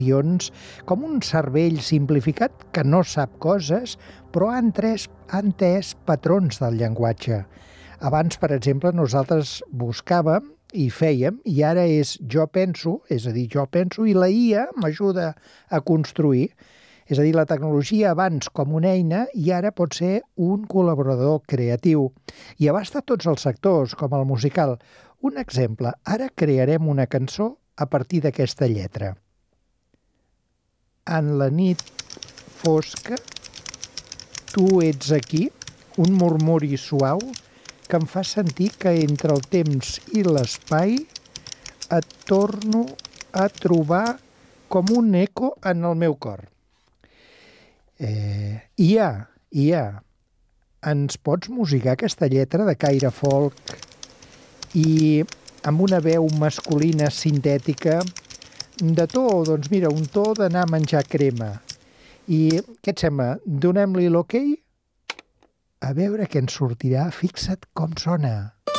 com un cervell simplificat que no sap coses, però ha entès patrons del llenguatge. Abans, per exemple, nosaltres buscàvem i fèiem, i ara és jo penso, és a dir, jo penso, i la IA m'ajuda a construir. És a dir, la tecnologia abans com una eina i ara pot ser un col·laborador creatiu. I abasta tots els sectors, com el musical. Un exemple, ara crearem una cançó a partir d'aquesta lletra. En la nit fosca, tu ets aquí, un murmuri suau que em fa sentir que entre el temps i l'espai et torno a trobar com un eco en el meu cor. IA, ens pots musicar aquesta lletra de caire folk i amb una veu masculina sintètica de to, doncs mira, un to d'anar a menjar crema. I què et sembla? Donem-li l'ok? A veure què ens sortirà. Fixa't com sona.